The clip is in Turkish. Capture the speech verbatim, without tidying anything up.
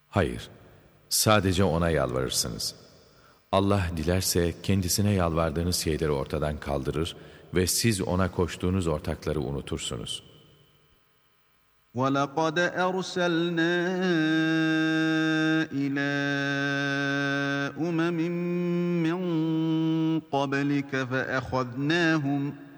Hayır, sadece ona yalvarırsınız. Allah dilerse kendisine yalvardığınız şeyleri ortadan kaldırır ve siz ona koştuğunuz ortakları unutursunuz. وَلَقَدْ أَرْسَلْنَا إِلَى أُمَمٍ مِّن قَبْلِكَ فَأَخَذْنَاهُمْ